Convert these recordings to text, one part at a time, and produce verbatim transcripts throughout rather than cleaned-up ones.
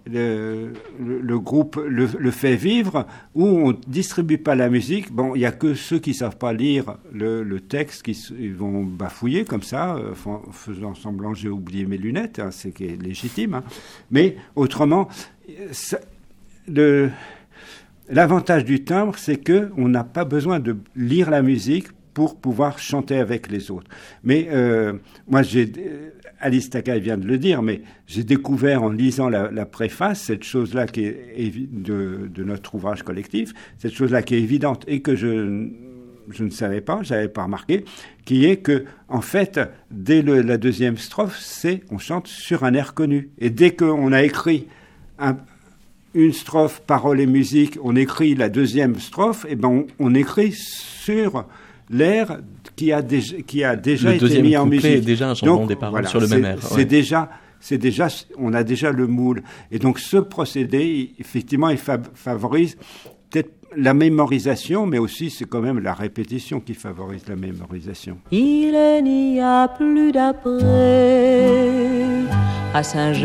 le, le, le groupe le, le fait vivre, où on distribue pas la musique. Bon, il y a que ceux qui savent pas lire le, le texte qui ils vont bafouiller comme ça, euh, en faisant semblant j'ai oublié mes lunettes, hein, c'est qui est légitime. Hein. Mais autrement, ça, le, l'avantage du timbre, c'est que on n'a pas besoin de lire la musique pour pouvoir chanter avec les autres. Mais euh, moi, j'ai, Alice Takai vient de le dire, mais j'ai découvert en lisant la, la préface cette chose-là qui est évi- de, de notre ouvrage collectif, cette chose-là qui est évidente et que je, je ne savais pas, je n'avais pas remarqué, qui est que, en fait, dès le, la deuxième strophe, c'est on chante sur un air connu. Et dès qu'on a écrit un, une strophe, paroles et musique, on écrit la deuxième strophe, et ben on, on écrit sur l'air qui a déjà, qui a déjà été mis en musique. Le deuxième couplet est déjà un changement des paroles voilà, sur le même air. C'est ouais. déjà, c'est déjà, on a déjà le moule. Et donc ce procédé, effectivement, il fa- favorise peut-être la mémorisation, mais aussi c'est quand même la répétition qui favorise la mémorisation. Il n'y a plus d'après à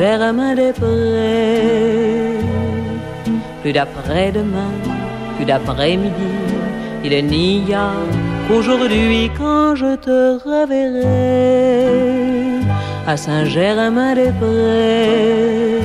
Saint-Germain-des-Prés, plus d'après-demain, plus d'après-midi. Il n'y a qu'aujourd'hui quand je te reverrai à Saint-Germain-des-Prés.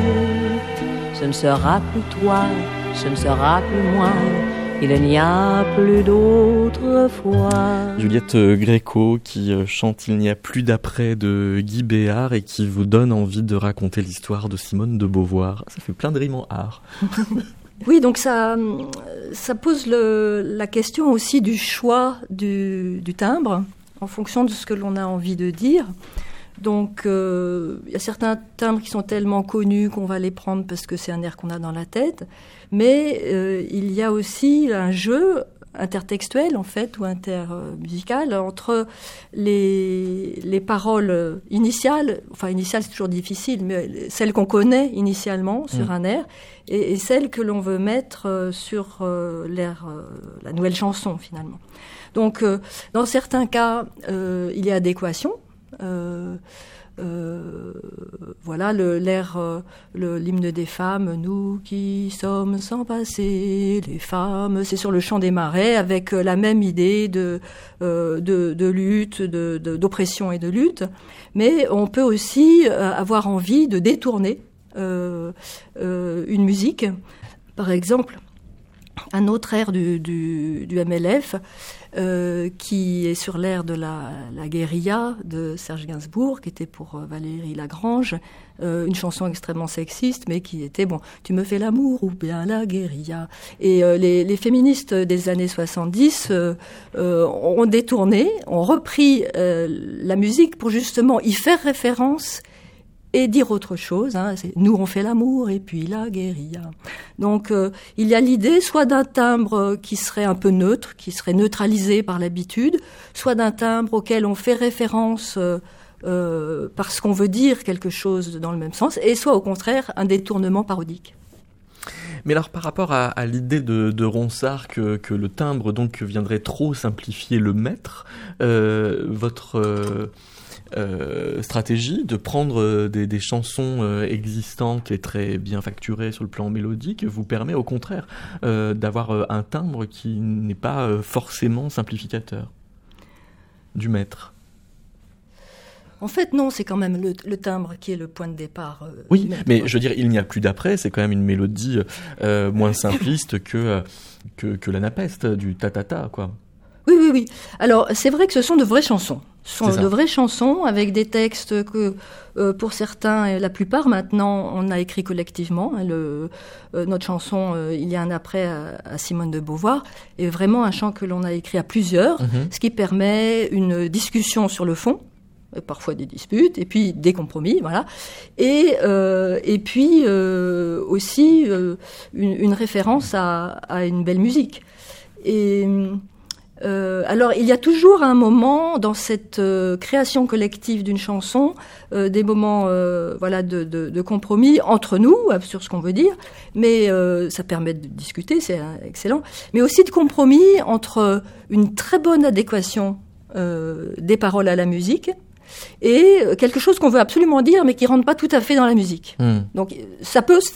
Ce ne sera plus toi, ce ne sera plus moi, il n'y a plus d'autre fois. Juliette Gréco qui chante « Il n'y a plus d'après » de Guy Béard et qui vous donne envie de raconter l'histoire de Simone de Beauvoir. Ça fait plein de rimes en art. Oui, donc ça, ça pose le, la question aussi du choix du, du timbre en fonction de ce que l'on a envie de dire. Donc, euh, il y a certains timbres qui sont tellement connus qu'on va les prendre parce que c'est un air qu'on a dans la tête. Mais euh, il y a aussi un jeu intertextuel, en fait, ou intermusical, entre les, les paroles initiales, enfin initiales c'est toujours difficile, mais celles qu'on connaît initialement sur mmh. un air, et, et celles que l'on veut mettre sur euh, l'air, euh, la nouvelle chanson finalement. Donc, euh, dans certains cas, euh, il y a adéquation. Euh, euh, voilà le, l'air, euh, le, l'hymne des femmes, nous qui sommes sans passé, les femmes, c'est sur le champ des marais avec la même idée de, euh, de, de lutte, de, de, d'oppression et de lutte, mais on peut aussi euh, avoir envie de détourner euh, euh, une musique. Par exemple, un autre air du, du, du M L F euh, qui est sur l'air de la, la guérilla de Serge Gainsbourg, qui était pour euh, Valérie Lagrange, euh, une chanson extrêmement sexiste, mais qui était, bon, tu me fais l'amour ou bien la guérilla. Et euh, les, les féministes des années soixante-dix euh, euh, ont détourné, ont repris euh, la musique pour justement y faire référence et dire autre chose, hein, c'est nous on fait l'amour et puis la guérilla. Donc euh, il y a l'idée soit d'un timbre qui serait un peu neutre, qui serait neutralisé par l'habitude, soit d'un timbre auquel on fait référence euh, euh, parce qu'on veut dire quelque chose dans le même sens, et soit au contraire un détournement parodique. Mais alors par rapport à, à l'idée de, de Ronsard que, que le timbre donc viendrait trop simplifier le maître, euh, votre euh, Euh, stratégie de prendre des, des chansons euh, existantes et très bien facturées sur le plan mélodique vous permet au contraire euh, d'avoir euh, un timbre qui n'est pas euh, forcément simplificateur du maître. En fait, non, c'est quand même le, le timbre qui est le point de départ. Euh, oui, mais je veux dire, il n'y a plus d'après, c'est quand même une mélodie euh, moins simpliste que, que, que la napeste du ta-ta-ta, quoi. Oui, oui, oui. Alors, c'est vrai que ce sont de vraies chansons. Ce sont de vraies chansons avec des textes que, euh, pour certains, et la plupart maintenant, on a écrit collectivement. Le, euh, notre chanson euh, « Il y a un après » à, à Simone de Beauvoir est vraiment un chant que l'on a écrit à plusieurs, mm-hmm. ce qui permet une discussion sur le fond, parfois des disputes, et puis des compromis, voilà. Et, euh, et puis euh, aussi euh, une, une référence à, à une belle musique. Et... Euh, alors, il y a toujours un moment dans cette euh, création collective d'une chanson, euh, des moments, euh, voilà, de, de, de compromis entre nous sur ce qu'on veut dire, mais euh, ça permet de discuter, c'est euh, excellent, mais aussi de compromis entre une très bonne adéquation euh, des paroles à la musique et quelque chose qu'on veut absolument dire, mais qui rentre pas tout à fait dans la musique. Mmh. Donc, ça peut